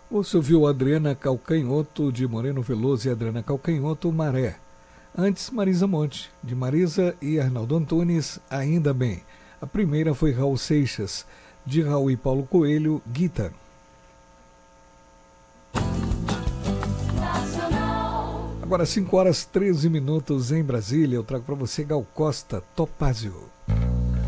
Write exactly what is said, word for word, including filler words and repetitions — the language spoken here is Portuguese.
Você ouviu Adriana Calcanhoto, de Moreno Veloso, e Adriana Calcanhoto, Maré. Antes, Marisa Monte, de Marisa e Arnaldo Antunes, Ainda Bem. A primeira foi Raul Seixas, de Raul e Paulo Coelho, Guitar. Agora cinco horas treze minutos em Brasília, eu trago para você Gal Costa, Topázio.